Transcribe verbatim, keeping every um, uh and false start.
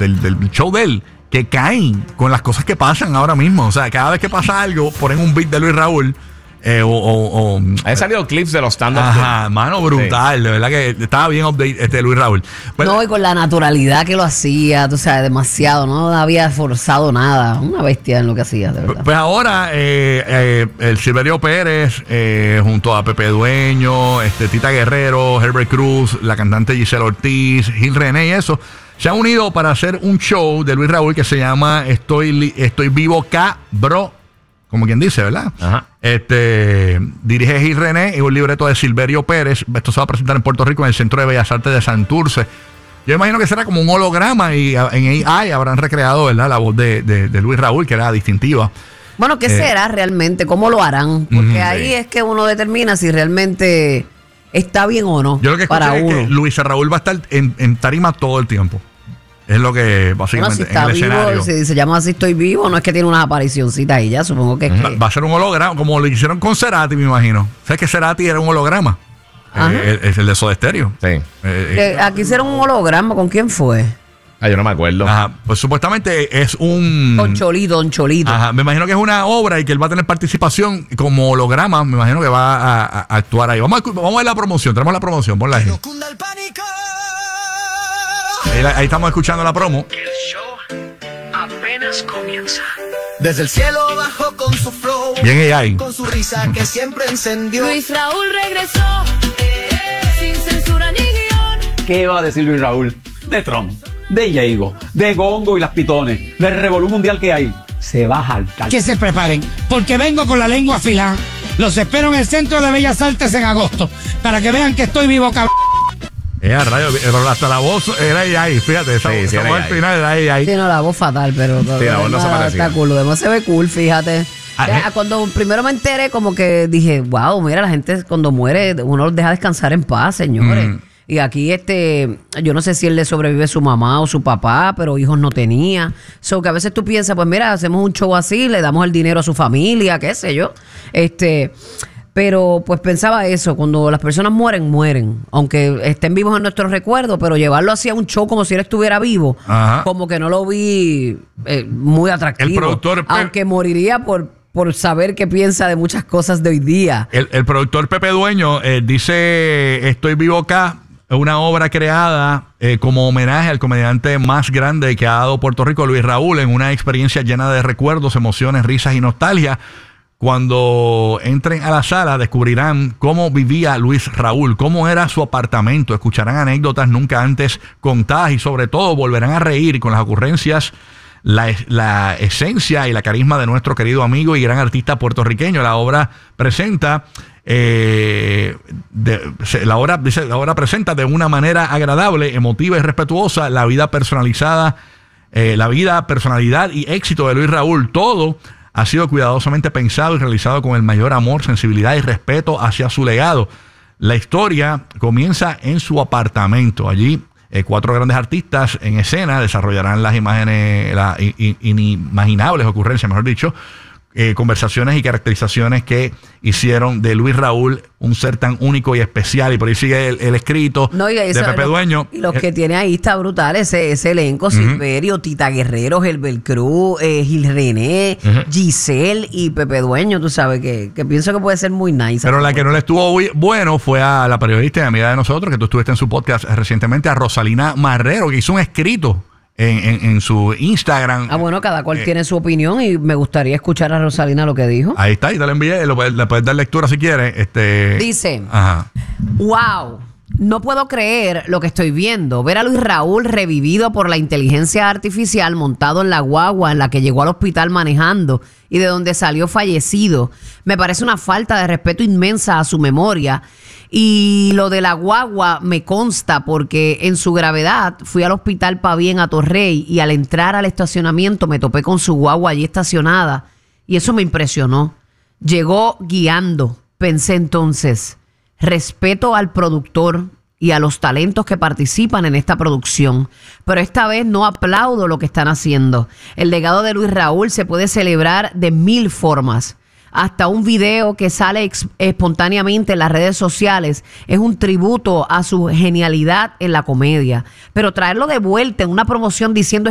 del, del show de él, que caen con las cosas que pasan ahora mismo. O sea, cada vez que pasa algo, ponen un beat de Luis Raúl. Eh, o, o, o, Han salido clips de los stand-ups. Ajá, mano, brutal. Sí. De verdad que estaba bien update este Luis Raúl. Pero, no, y con la naturalidad que lo hacía, tú sabes, demasiado. No había forzado nada. Una bestia en lo que hacía, de verdad. Pues ahora, eh, eh, el Silverio Pérez, eh, junto a Pepe Dueño, este, Tita Guerrero, Herbert Cruz, la cantante Giselle Ortiz, Gil René y eso, se han unido para hacer un show de Luis Raúl que se llama Estoy, Estoy Vivo K, Bro. Como quien dice, ¿verdad? Ajá. Este, dirige Gil René y un libreto de Silverio Pérez. Esto se va a presentar en Puerto Rico en el Centro de Bellas Artes de Santurce. Yo imagino que será como un holograma y en A I habrán recreado, ¿verdad?, la voz de, de, de Luis Raúl, que era distintiva. Bueno, ¿qué eh, será realmente? ¿Cómo lo harán? Porque uh-huh, ahí sí. es que uno determina si realmente está bien o no. Yo lo que escuché para es uno. que Luis Raúl va a estar en, en tarima todo el tiempo. Es lo que básicamente bueno, si está en el vivo, escenario. Si se llama Así Estoy Vivo, no es que tiene unas aparicioncitas ahí ya, supongo que es va, que... va a ser un holograma, como lo hicieron con Cerati, me imagino. ¿Sabes que Cerati era un holograma? Eh, es el de Soda Stereo. Sí. Eh, eh, Aquí hicieron un holograma, ¿con quién fue? Ah, yo no me acuerdo. Ajá, pues supuestamente es un... Don Cholito, Don Cholito. Ajá, me imagino que es una obra y que él va a tener participación como holograma. Me imagino que va a, a, a actuar ahí. Vamos a, vamos a ver la promoción, tenemos la promoción, ponla ahí. Ahí, ahí estamos escuchando la promo. El show apenas comienza. Desde el cielo bajó con su flow. Bien ahí. Con su risa que siempre encendió. Luis Raúl regresó, eh, sin censura ni guión. ¿Qué va a decir Luis Raúl? De Trump, de Diego, de Gongo y las pitones, del revolú mundial que hay. Se va a jaltar. Que se preparen, porque vengo con la lengua afilada. Los espero en el Centro de Bellas Artes en agosto, para que vean que estoy vivo, cabrón. Eh, rayo, pero hasta la voz era ella ahí, fíjate, esa, sí, sí, esa voz al final era ella ahí. Sí, no, la voz fatal, pero... Sí, la voz no se parecía. Está cool, lo demás se ve cool, fíjate. Ah, ya, cuando primero me enteré, como que dije, wow, mira, la gente cuando muere, uno los deja descansar en paz, señores. Mm. Y aquí, este, yo no sé si él le sobrevive su mamá o su papá, pero hijos no tenía. So, que a veces tú piensas, pues mira, hacemos un show así, le damos el dinero a su familia, qué sé yo. Este... Pero pues pensaba eso, cuando las personas mueren, mueren. Aunque estén vivos en nuestros recuerdos, pero llevarlo así a un show como si él estuviera vivo, ajá, como que no lo vi eh, muy atractivo. El productor... Aunque moriría por, por saber qué piensa de muchas cosas de hoy día. El, el productor Pepe Dueño eh, dice, Estoy Vivo Acá, una obra creada eh, como homenaje al comediante más grande que ha dado Puerto Rico, Luis Raúl, en una experiencia llena de recuerdos, emociones, risas y nostalgia. Cuando entren a la sala descubrirán cómo vivía Luis Raúl, cómo era su apartamento, escucharán anécdotas nunca antes contadas y sobre todo volverán a reír con las ocurrencias, la, la esencia y la carisma de nuestro querido amigo y gran artista puertorriqueño. La obra presenta... Eh, de, la, obra, dice, la obra presenta de una manera agradable, emotiva y respetuosa la vida personalizada, eh, la vida, personalidad y éxito de Luis Raúl. Todo ha sido cuidadosamente pensado y realizado con el mayor amor, sensibilidad y respeto hacia su legado. La historia comienza en su apartamento. Allí, eh, cuatro grandes artistas en escena desarrollarán las imágenes, las inimaginables ocurrencias, mejor dicho, eh, conversaciones y caracterizaciones que hicieron de Luis Raúl un ser tan único y especial. Y por ahí sigue el, el escrito no, y de Pepe lo, Dueño. Y los eh, que tiene ahí está brutal, ese, ese elenco, uh-huh. Silverio, Tita Guerrero, Herbert Cruz, eh, Gil René, uh-huh. Giselle y Pepe Dueño, tú sabes, que, que pienso que puede ser muy nice. Pero la que no le estuvo bueno fue a la periodista y amiga de nosotros, que tú estuviste en su podcast recientemente, a Rosalina Marrero, que hizo un escrito En, en, en su Instagram. Ah, bueno, cada cual eh, tiene su opinión y me gustaría escuchar a Rosalina lo que dijo. Ahí está, y te lo envié, lo puedes, le puedes dar lectura si quieres. Este, Dice, ajá. wow, no puedo creer lo que estoy viendo. Ver a Luis Raúl revivido por la inteligencia artificial, montado en la guagua en la que llegó al hospital manejando y de donde salió fallecido. Me parece una falta de respeto inmensa a su memoria. Y lo de la guagua me consta porque en su gravedad fui al hospital Paví en Atorrey y al entrar al estacionamiento me topé con su guagua allí estacionada y eso me impresionó. Llegó guiando. Pensé entonces, respeto al productor y a los talentos que participan en esta producción, pero esta vez no aplaudo lo que están haciendo. El legado de Luis Raúl se puede celebrar de mil formas. Hasta un video que sale ex- espontáneamente en las redes sociales es un tributo a su genialidad en la comedia. Pero traerlo de vuelta en una promoción diciendo